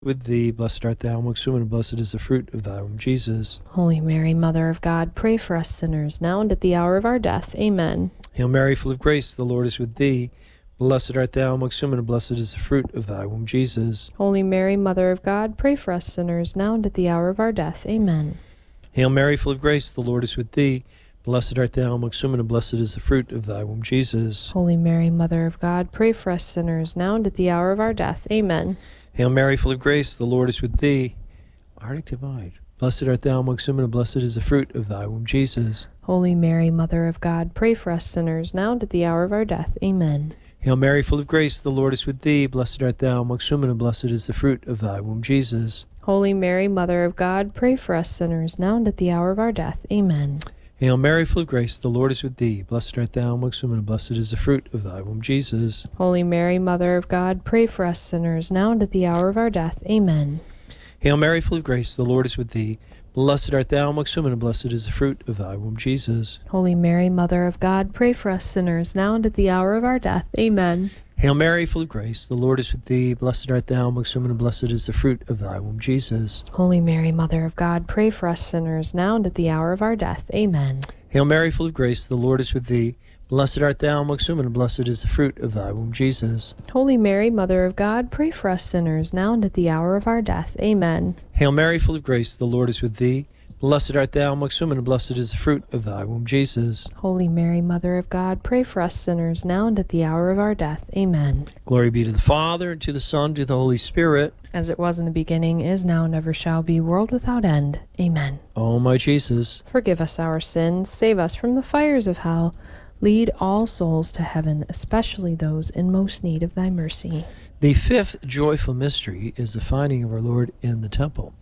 with thee. Blessed art thou amongst women, and blessed is the fruit of thy womb, Jesus. Holy Mary, Mother of God, pray for us sinners, now and at the hour of our death. Amen. Hail Mary, full of grace, the Lord is with thee. Blessed art thou amongst women, and blessed is the fruit of thy womb, Jesus. Holy Mary, Mother of God, pray for us sinners, now and at the hour of our death. Amen. Hail Mary, full of grace, the Lord is with thee. Blessed art thou amongst women, and blessed is the fruit of thy womb, Jesus. Holy Mary, Mother of God, pray for us sinners, now and at the hour of our death. Amen. Hail Mary, full of grace, the Lord is with thee. Arctic divide. Blessed art thou amongst women, and blessed is the fruit of thy womb, Jesus. Holy Mary, Mother of God, pray for us sinners, now and at the hour of our death. Amen. Hail Mary, full of grace, the Lord is with thee. Blessed art thou amongst women, and blessed is the fruit of thy womb, Jesus. Holy Mary, Mother of God, pray for us sinners, now and at the hour of our death. Amen. Hail Mary, full of grace, the Lord is with thee. Blessed art thou amongst women, and blessed is the fruit of thy womb, Jesus. Holy Mary, Mother of God, pray for us sinners, now and at the hour of our death. Amen. Hail Mary, full of grace, the Lord is with thee. Blessed art thou amongst women, and blessed is the fruit of thy womb, Jesus. Holy Mary, Mother of God, pray for us sinners, now and at the hour of our death. Amen. Hail Mary, full of grace, the Lord is with thee. Blessed art thou amongst women, and blessed is the fruit of thy womb, Jesus. Holy Mary, Mother of God, pray for us sinners, now and at the hour of our death. Amen. Hail Mary, full of grace, the Lord is with thee. Blessed art thou amongst women, and blessed is the fruit of thy womb, Jesus. Holy Mary, Mother of God, pray for us sinners, now and at the hour of our death. Amen. Hail Mary, full of grace, the Lord is with thee. Blessed art thou amongst women, and blessed is the fruit of thy womb, Jesus. Holy Mary, Mother of God, pray for us sinners, now and at the hour of our death. Amen. Glory be to the Father, and to the Son, and to the Holy Spirit. As it was in the beginning, is now, and ever shall be, world without end. Amen. O my Jesus, forgive us our sins, save us from the fires of hell, lead all souls to heaven, especially those in most need of thy mercy. the fifth joyful mystery is the finding of our Lord in the temple.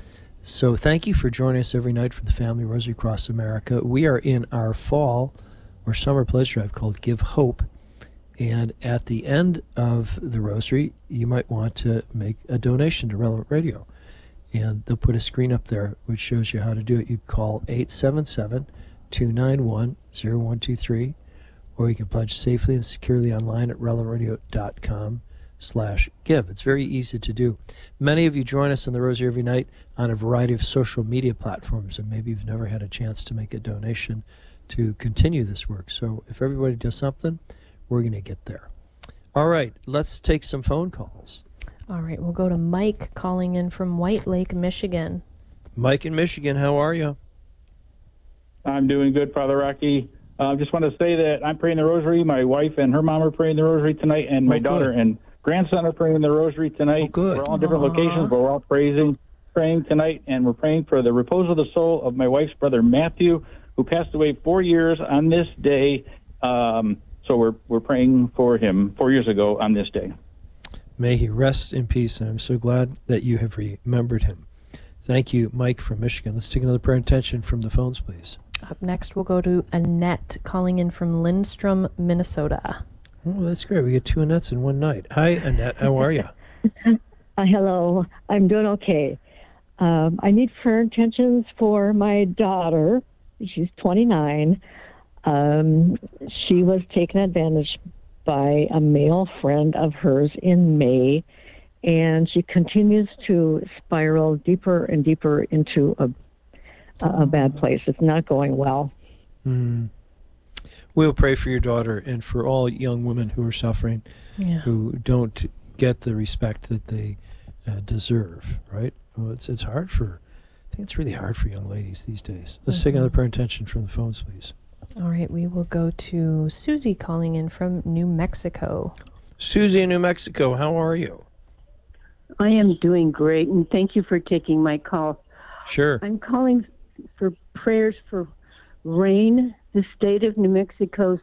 So thank you for joining us every night for the Family Rosary Across America. We are in our fall or summer pledge drive called Give Hope. And at the end of the rosary, you might want to make a donation to Relevant Radio. And they'll put a screen up there which shows you how to do it. You call 877-291-0123, or you can pledge safely and securely online at relevantradio.com/give. It's very easy to do. Many of you join us in the Rosary every night on a variety of social media platforms, and maybe you've never had a chance to make a donation to continue this work. So if everybody does something, we're going to get there. All right, let's take some phone calls. All right, we'll go to Mike calling in from White Lake, Michigan. Mike in Michigan, how are you? I'm doing good, Father Rocky. Just want to say that I'm praying the rosary. My wife and her mom are praying the rosary tonight, and my daughter and grandson are praying the rosary tonight. Oh, good. We're all in different locations, but we're all praying tonight, and we're praying for the repose of the soul of my wife's brother Matthew, who passed away 4 years on this day. So we're praying for him 4 years ago on this day. May he rest in peace, and I'm so glad that you have remembered him. Thank you, Mike from Michigan. Let's take another prayer intention from the phones, please. Up next, we'll go to Annette calling in from Lindstrom, Minnesota. Oh, that's great. We get two Annettes in one night. Hi, Annette. How are you? Hello. I'm doing okay. I need prayer intentions for my daughter. She's 29. She was taken advantage by a male friend of hers in May, and she continues to spiral deeper and deeper into a bad place. It's not going well. We'll pray for your daughter and for all young women who are suffering, who don't get the respect that they deserve, right? Well, it's hard for, I think it's really hard for young ladies these days. Let's take another prayer intention from the phones, please. All right, we will go to Susie calling in from New Mexico. Susie in New Mexico, how are you? I am doing great, and thank you for taking my call. Sure. I'm calling for prayers for rain. The state of New Mexico's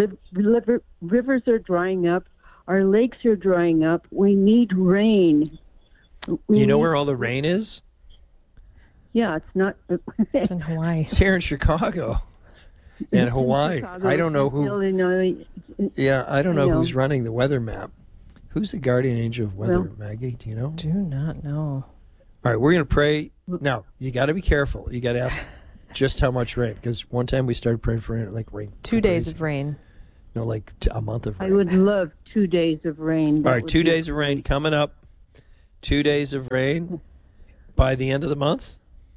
rivers are drying up. Our lakes are drying up. We need rain. You know where all the rain is? Yeah, it's not. It's in Hawaii. It's here in Chicago. And Hawaii. Chicago, I don't know who. Illinois. Yeah, I don't know who's running the weather map. Who's the guardian angel of weather, Maggie? Do you know? Do not know. All right, we're going to pray. Now, you got to be careful. You got to ask just how much rain, because one time we started praying for rain, like rain. 2 days of rain. No, like a month of rain. I would love 2 days of rain. All right, 2 days of rain coming up. 2 days of rain by the end of the month?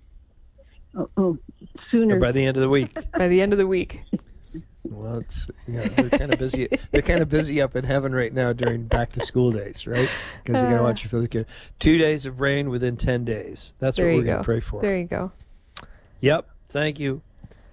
Sooner. Or by the end of the week? By the end of the week. Well, they're kind of busy. They're kind of busy up in heaven right now during back to school days, right? Because they got to watch you for the kid. 2 days of rain within 10 days. That's what we're going to pray for. There you go. Yep. Thank you.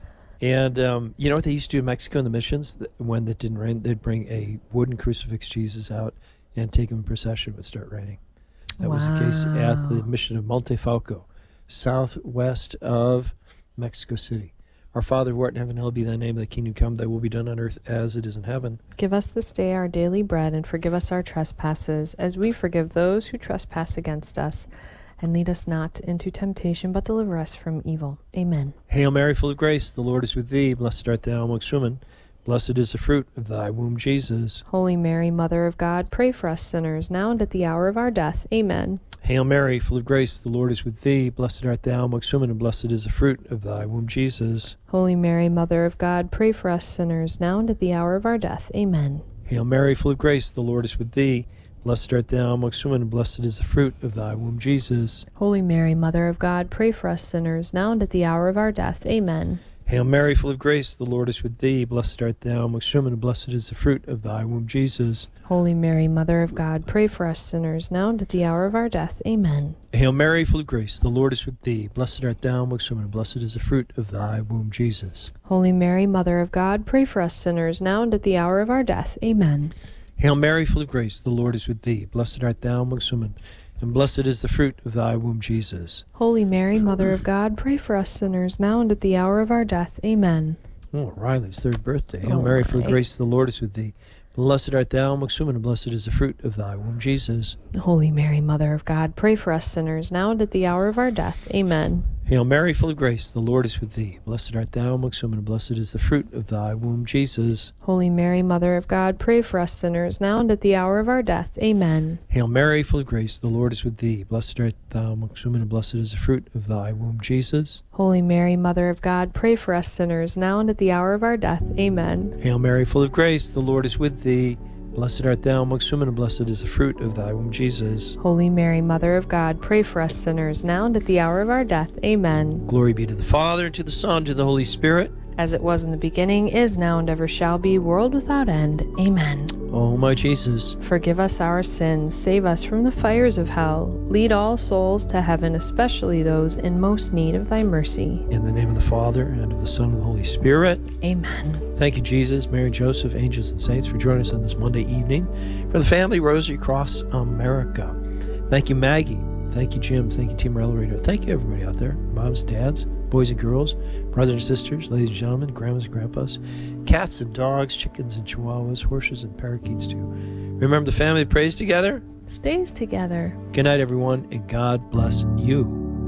And you know what they used to do in Mexico in the missions? When it didn't rain, they'd bring a wooden crucifix Jesus out and take him in procession. It would start raining. That was the case at the mission of Montefalco, southwest of Mexico City. Our Father who art in heaven, hallowed be thy name, thy kingdom come, thy will be done on earth as it is in heaven. Give us this day our daily bread, and forgive us our trespasses, as we forgive those who trespass against us. And lead us not into temptation, but deliver us from evil. Amen. Hail Mary, full of grace, the Lord is with thee. Blessed art thou amongst women. Blessed is the fruit of thy womb, Jesus. Holy Mary, Mother of God, pray for us sinners, now and at the hour of our death. Amen. Hail Mary, full of grace, the Lord is with thee. Blessed art thou amongst women, and blessed is the fruit of thy womb, Jesus. Holy Mary, Mother of God, pray for us sinners, now and at the hour of our death. Amen. Hail Mary, full of grace, the Lord is with thee. Blessed art thou amongst women, and blessed is the fruit of thy womb, Jesus. Holy Mary, Mother of God, pray for us sinners, now and at the hour of our death. Amen. Hail Mary, full of grace, the Lord is with thee. Blessed art thou amongst women, and blessed is the fruit of thy womb, Jesus. Holy Mary, Mother of God, pray for us sinners, now and at the hour of our death. Amen. Hail Mary, full of grace, the Lord is with thee. Blessed art thou amongst women, and blessed is the fruit of thy womb, Jesus. Holy Mary, Mother of God, pray for us sinners, now and at the hour of our death. Amen. Hail Mary, full of grace, the Lord is with thee. Blessed art thou amongst women, and blessed is the fruit of thy womb, Jesus. Holy Mary, Mother of God, pray for us sinners, now and at the hour of our death. Amen. Oh, Riley's third birthday. Hail Mary, full of grace, the Lord is with thee. Blessed art thou amongst women, and blessed is the fruit of thy womb, Jesus. Holy Mary, Mother of God, pray for us sinners, now and at the hour of our death. Amen. Hail Mary, full of grace, the Lord is with thee. Blessed art thou amongst women, and blessed is the fruit of thy womb, Jesus. Holy Mary, Mother of God, pray for us sinners, now and at the hour of our death. Amen. Hail Mary, full of grace, the Lord is with thee. Blessed art thou amongst women, and blessed is the fruit of thy womb, Jesus. Holy Mary, Mother of God, pray for us sinners, now and at the hour of our death. Amen. Hail Mary, full of grace, the Lord is with thee. Blessed art thou amongst women, and blessed is the fruit of thy womb, Jesus. Holy Mary, Mother of God, pray for us sinners, now and at the hour of our death. Amen. Glory be to the Father, and to the Son, and to the Holy Spirit. As it was in the beginning, is now, and ever shall be, world without end. Amen. O my Jesus, forgive us our sins, save us from the fires of hell, lead all souls to heaven, especially those in most need of thy mercy. In the name of the Father, and of the Son, and of the Holy Spirit. Amen. Thank you, Jesus, Mary, Joseph, angels, and saints, for joining us on this Monday evening for the Family Rosary Cross America. Thank you, Maggie. Thank you, Jim. Thank you, Team Rel Radio. Thank you, everybody out there, moms, dads, boys and girls, brothers and sisters, ladies and gentlemen, grandmas and grandpas, cats and dogs, chickens and chihuahuas, horses and parakeets too. Remember, the family that prays together stays together. Good night, everyone, and God bless you.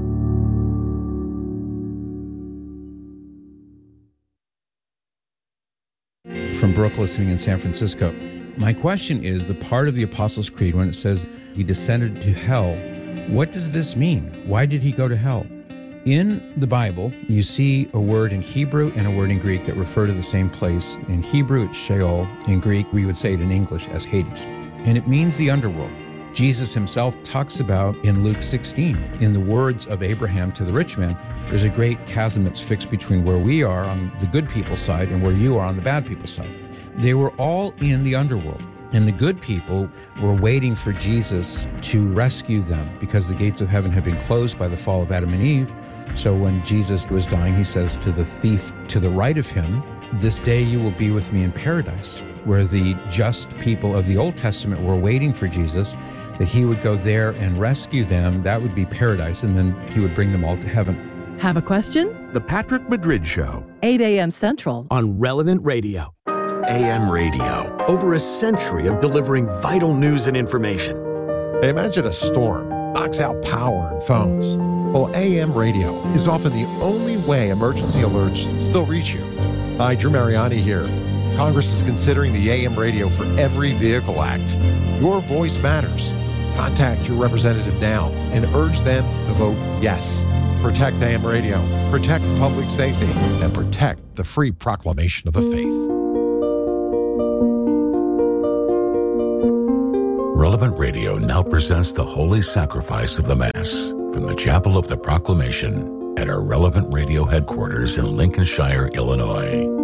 From Brooke, listening in San Francisco. My question is, the part of the Apostles' Creed when it says he descended to hell, what does this mean? Why did he go to hell? In the Bible, you see a word in Hebrew and a word in Greek that refer to the same place. In Hebrew, it's Sheol. In Greek, we would say it in English as Hades. And it means the underworld. Jesus himself talks about in Luke 16, in the words of Abraham to the rich man, there's a great chasm that's fixed between where we are on the good people's side and where you are on the bad people's side. They were all in the underworld. And the good people were waiting for Jesus to rescue them because the gates of heaven had been closed by the fall of Adam and Eve. So when Jesus was dying, he says to the thief to the right of him, "This day you will be with me in paradise," where the just people of the Old Testament were waiting for Jesus, that he would go there and rescue them. That would be paradise, and then he would bring them all to heaven. Have a question? The Patrick Madrid Show. 8 a.m. Central. On Relevant Radio. AM radio. Over a century of delivering vital news and information. Imagine a storm knocks out power and phones. Well, AM radio is often the only way emergency alerts still reach you. Hi, Drew Mariani here. Congress is considering the AM radio for Every Vehicle Act. Your voice matters. Contact your representative now and urge them to vote yes. Protect AM radio, protect public safety, and protect the free proclamation of the faith. Relevant Radio now presents the Holy Sacrifice of the Mass from the Chapel of the Proclamation at our Relevant Radio headquarters in Lincolnshire, Illinois.